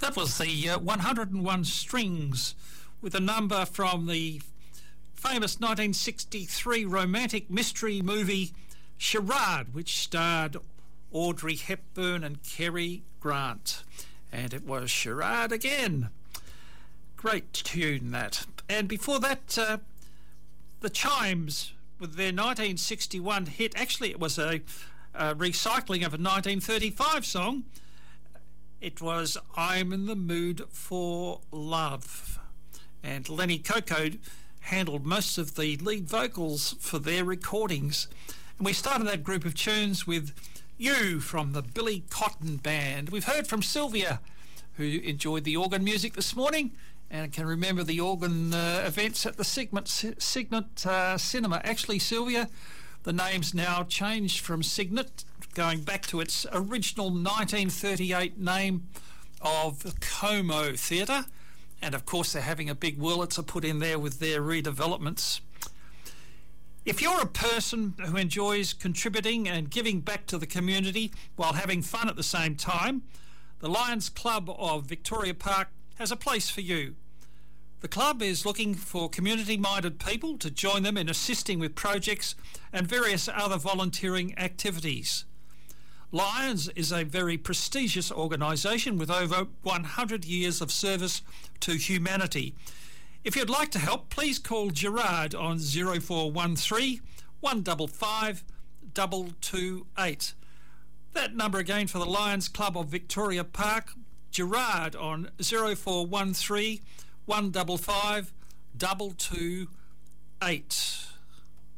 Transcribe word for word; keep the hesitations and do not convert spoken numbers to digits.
That was the uh, one hundred and one Strings with a number from the famous nineteen sixty-three romantic mystery movie Charade, which starred Audrey Hepburn and Cary Grant. And it was Charade again. Great tune, that. And before that, uh, the Chimes with their nineteen sixty-one hit. Actually, it was a, a recycling of a nineteen thirty-five song. It was I'm in the Mood for Love. And Lenny Coco handled most of the lead vocals for their recordings. And we started that group of tunes with You from the Billy Cotton Band. We've heard from Sylvia, who enjoyed the organ music this morning and can remember the organ uh, events at the Signet, Signet uh, Cinema. Actually, Sylvia, the name's now changed from Signet, going back to its original nineteen thirty-eight name of Como Theatre. And of course, they're having a big Wurlitzer put in there with their redevelopments. If you're a person who enjoys contributing and giving back to the community while having fun at the same time, the Lions Club of Victoria Park has a place for you. The club is looking for community-minded people to join them in assisting with projects and various other volunteering activities. Lions is a very prestigious organisation with over one hundred years of service to humanity. If you'd like to help, please call Gerard on zero four one three, one five five, two two eight. That number again for the Lions Club of Victoria Park, Gerard on zero four one three, one five five, two two eight.